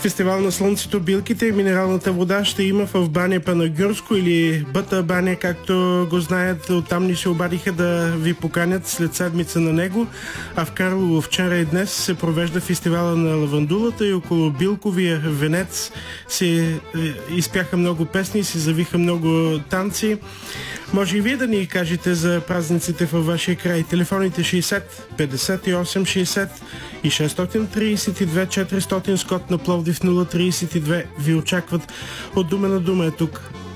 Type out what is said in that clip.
Фестивал на слънцето, билките и минералната вода ще има в баня Панагюрско или Бъта баня, както го знаят. Оттам ни се обадиха да ви поканят след седмица на него. А в Карлово вчера и днес се провежда фестивала на лавандулата и около Билковия венец се изпяха много песни и се завиха много танци. Може и вие да ни кажете за празниците във вашия край. Телефоните 60 58 60 и 632 400 с код на Пловдив 032 ви очакват. От дума на дума е тук.